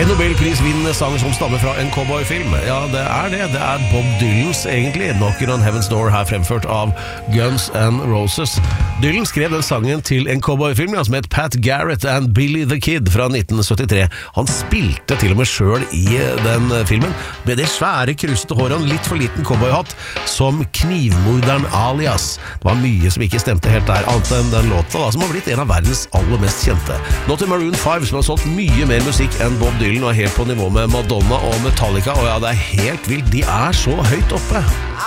En Nobelprisvinnende sang som stammer fra en cowboyfilm. Ja, det. Det er Bob Dylans egentlig, Knockin' on Heaven's Door, her fremført av Guns N' Roses. Dylan skrev den sangen til en cowboyfilm som het Pat Garrett and Billy the Kid fra 1973. Han spilte til og med selv i den filmen, med det svære krusete håret og en litt for liten cowboyhatt, som knivmorderen alias. Det var mye som ikke stemte helt der, annet enn den låta da, som har blitt en av verdens aller mest kjente. Nå til Maroon 5, som har solgt mye mer musikk enn Bob Dylan, og er helt på nivå med Madonna og Metallica, og ja, det er helt vilt, de er så høyt oppe.